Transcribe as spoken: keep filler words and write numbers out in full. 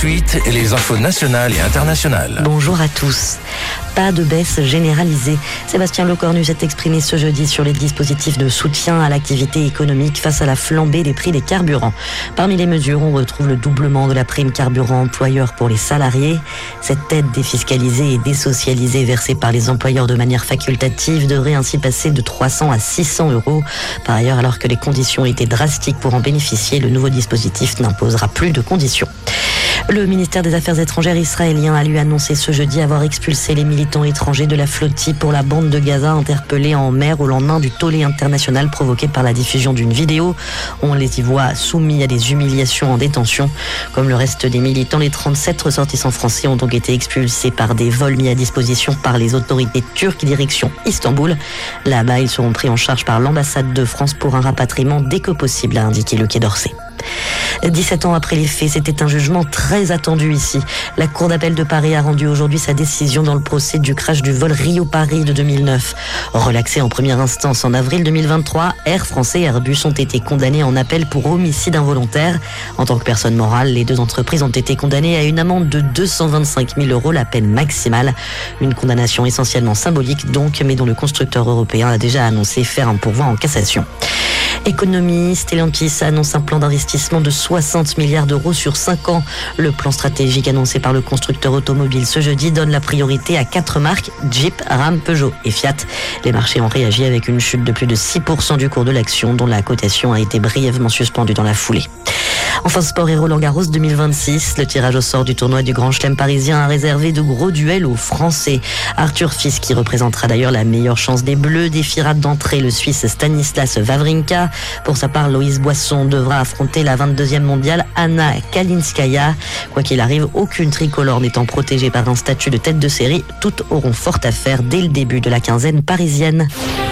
suite, les infos nationales et internationales. Bonjour à tous. Pas de baisse généralisée. Sébastien Lecornu s'est exprimé ce jeudi sur les dispositifs de soutien à l'activité économique face à la flambée des prix des carburants. Parmi les mesures, on retrouve le doublement de la prime carburant employeur pour les salariés. Cette aide défiscalisée et désocialisée versée par les employeurs de manière facultative devrait ainsi passer de trois cents à six cents euros. Par ailleurs, alors que les conditions étaient drastiques pour en bénéficier, le nouveau dispositif n'imposera plus de conditions. Le ministère des Affaires étrangères israélien a lui annoncé ce jeudi avoir expulsé les militants étrangers de la flottille pour la bande de Gaza interpellés en mer au lendemain du tollé international provoqué par la diffusion d'une vidéo. On les y voit soumis à des humiliations en détention. Comme le reste des militants, les trente-sept ressortissants français ont donc été expulsés par des vols mis à disposition par les autorités turques direction Istanbul. Là-bas, ils seront pris en charge par l'ambassade de France pour un rapatriement dès que possible, a indiqué le Quai d'Orsay. dix-sept ans après les faits, c'était un jugement très attendu ici. La Cour d'appel de Paris a rendu aujourd'hui sa décision dans le procès du crash du vol Rio-Paris de deux mille neuf. Relaxé en première instance en avril deux mille vingt-trois, Air France et Airbus ont été condamnés en appel pour homicide involontaire. En tant que personne morale, les deux entreprises ont été condamnées à une amende de deux cent vingt-cinq mille euros, la peine maximale. Une condamnation essentiellement symbolique donc, mais dont le constructeur européen a déjà annoncé faire un pourvoi en cassation. Économie, Stellantis annonce un plan d'investissement de soixante milliards d'euros sur cinq ans. Le plan stratégique annoncé par le constructeur automobile ce jeudi donne la priorité à quatre marques, Jeep, Ram, Peugeot et Fiat. Les marchés ont réagi avec une chute de plus de six pour cent du cours de l'action, dont la cotation a été brièvement suspendue dans la foulée. Enfin, sport et Roland Garros deux mille vingt-six, le tirage au sort du tournoi du Grand Chelem parisien a réservé de gros duels aux Français. Arthur Fils, qui représentera d'ailleurs la meilleure chance des Bleus, défiera d'entrée le Suisse Stanislas Wawrinka. Pour sa part, Loïs Boisson devra affronter la vingt-deuxième mondiale Anna Kalinskaya. Quoi qu'il arrive, aucune tricolore n'étant protégée par un statut de tête de série, toutes auront fort à faire dès le début de la quinzaine parisienne.